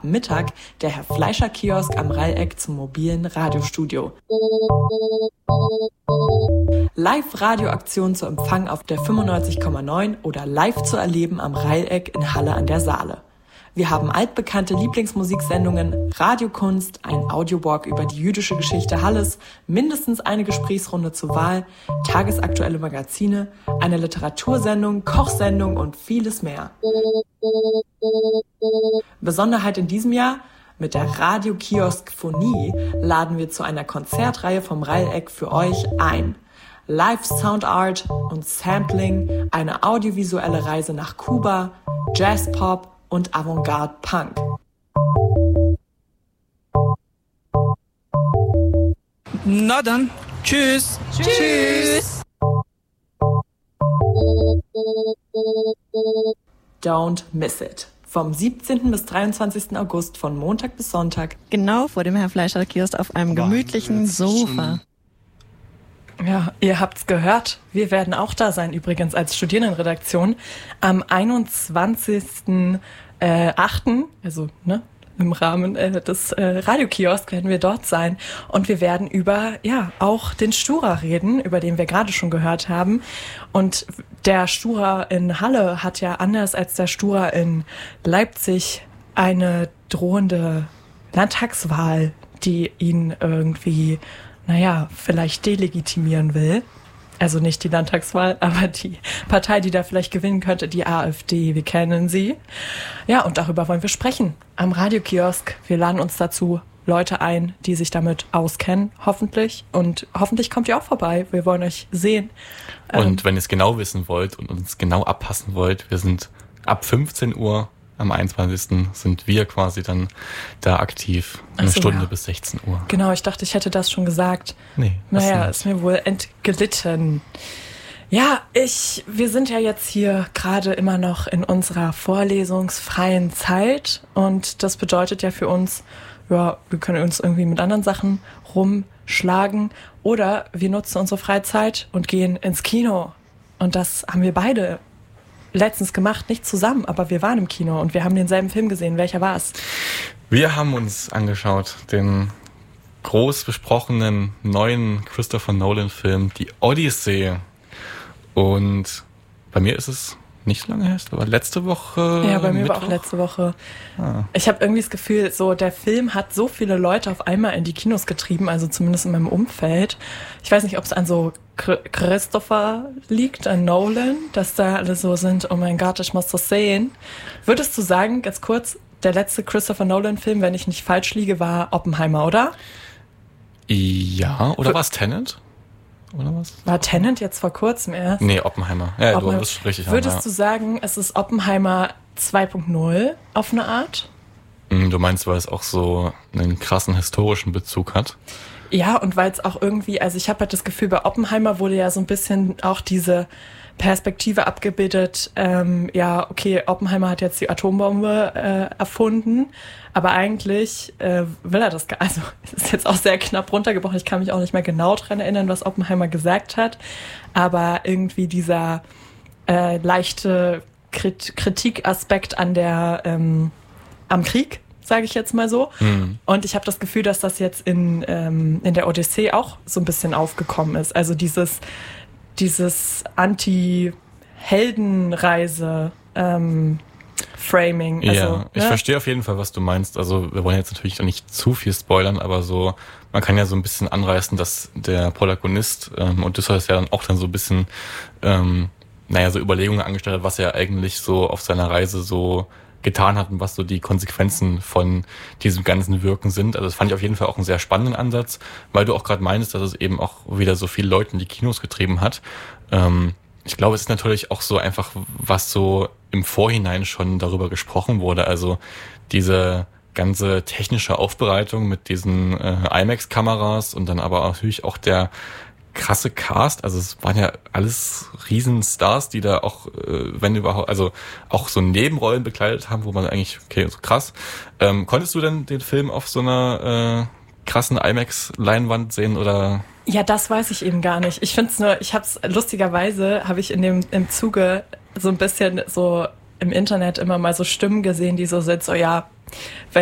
Mittag der Herr Fleischer-Kiosk am Ralleck zum mobilen Radiostudio. Live-Radioaktion zu Empfang auf der 95,9 oder live zu erleben am Ralleck in Halle an der Saale. Wir haben altbekannte Lieblingsmusiksendungen, Radiokunst, ein Audiowalk über die jüdische Geschichte Halles, mindestens eine Gesprächsrunde zur Wahl, tagesaktuelle Magazine, eine Literatursendung, Kochsendung und vieles mehr. Besonderheit in diesem Jahr: Mit der Radio-Kiosk-Phonie laden wir zu einer Konzertreihe vom Ralleck für euch ein. Live Soundart und Sampling, eine audiovisuelle Reise nach Kuba, Jazzpop und Avantgarde Punk. Na dann, tschüss. Tschüss. Don't miss it. Vom 17. bis 23. August von Montag bis Sonntag. Genau vor dem Herr Fleischer-Kiosk auf einem gemütlichen Sofa. Ja, ihr habt's gehört. Wir werden auch da sein, übrigens als Studierendenredaktion. Am 21.08., also im Rahmen des Radiokiosk werden wir dort sein. Und wir werden über auch den Stura reden, über den wir gerade schon gehört haben. Und der Stura in Halle hat ja anders als der Stura in Leipzig eine drohende Landtagswahl, die ihn irgendwie vielleicht delegitimieren will. Also nicht die Landtagswahl, aber die Partei, die da vielleicht gewinnen könnte, die AfD, wir kennen sie. Ja, und darüber wollen wir sprechen am Radiokiosk. Wir laden uns dazu Leute ein, die sich damit auskennen, hoffentlich. Und hoffentlich kommt ihr auch vorbei. Wir wollen euch sehen. Und wenn ihr es genau wissen wollt und uns genau abpassen wollt, wir sind ab 15 Uhr am 21. sind wir quasi dann da aktiv. Eine Stunde bis 16 Uhr. Genau, ich dachte, ich hätte das schon gesagt. Nee. Ist mir wohl entglitten. Ja, wir sind ja jetzt hier gerade immer noch in unserer vorlesungsfreien Zeit. Und das bedeutet ja für uns, wir können uns irgendwie mit anderen Sachen rumschlagen. Oder wir nutzen unsere Freizeit und gehen ins Kino. Und das haben wir beide letztens gemacht, nicht zusammen, aber wir waren im Kino und wir haben denselben Film gesehen. Welcher war es? Wir haben uns angeschaut den groß besprochenen neuen Christopher Nolan-Film, die Odyssee. Und bei mir ist es nicht lange her, aber letzte Woche. Ja, bei mir Mittwoch. war auch letzte Woche. Ich habe irgendwie das Gefühl, der Film hat so viele Leute auf einmal in die Kinos getrieben, also zumindest in meinem Umfeld. Ich weiß nicht, ob es an so Christopher liegt, an Nolan, dass da alle so sind, oh mein Gott, ich muss das sehen. Würdest du sagen, ganz kurz, der letzte Christopher Nolan-Film, wenn ich nicht falsch liege, war Oppenheimer, oder? Ja, oder war es Tenet? Oder was? War Tenet jetzt vor kurzem erst? Nee, Oppenheimer. Ja, Oppenheimer. Du bist richtig. Würdest du sagen, es ist Oppenheimer 2.0 auf eine Art? Du meinst, weil es auch so einen krassen historischen Bezug hat? Ja, und weil es auch irgendwie, also ich habe halt das Gefühl, bei Oppenheimer wurde ja so ein bisschen auch diese Perspektive abgebildet, Oppenheimer hat jetzt die Atombombe erfunden, aber eigentlich will er das gar nicht. Also es ist jetzt auch sehr knapp runtergebrochen, ich kann mich auch nicht mehr genau dran erinnern, was Oppenheimer gesagt hat, aber irgendwie dieser leichte Kritikaspekt an am Krieg, sage ich jetzt mal so. Mhm. Und ich habe das Gefühl, dass das jetzt in der Odyssee auch so ein bisschen aufgekommen ist. Also dieses Anti-Heldenreise Framing. Also, ich verstehe auf jeden Fall, was du meinst. Also wir wollen jetzt natürlich nicht zu viel spoilern, aber so, man kann ja so ein bisschen anreißen, dass der Protagonist Odysseus ja dann auch dann so ein bisschen so Überlegungen angestellt hat, was er eigentlich so auf seiner Reise so getan hat und was so die Konsequenzen von diesem ganzen Wirken sind. Also das fand ich auf jeden Fall auch einen sehr spannenden Ansatz, weil du auch gerade meinst, dass es eben auch wieder so viele Leute in die Kinos getrieben hat. Ich glaube, es ist natürlich auch so einfach, was so im Vorhinein schon darüber gesprochen wurde. Also diese ganze technische Aufbereitung mit diesen IMAX-Kameras und dann aber natürlich auch der krasse Cast, also es waren ja alles Riesenstars, die da auch, wenn überhaupt, also auch so Nebenrollen bekleidet haben, wo man eigentlich, okay, so krass. Konntest du denn den Film auf so einer krassen IMAX-Leinwand sehen oder? Ja, das weiß ich eben gar nicht. Ich find's nur, lustigerweise habe ich im Zuge so ein bisschen so im Internet immer mal so Stimmen gesehen, die so sind, so ja, wenn